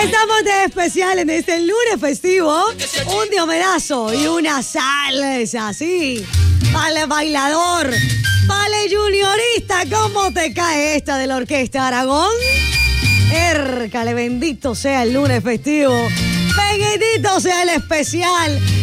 Estamos de especial en este lunes festivo. Un diomedazo y una salsa, sí. Vale, bailador. Vale, juniorista. ¿Cómo te cae esta de la Orquesta Aragón? Ércale, bendito sea el lunes festivo. Bendito sea el especial.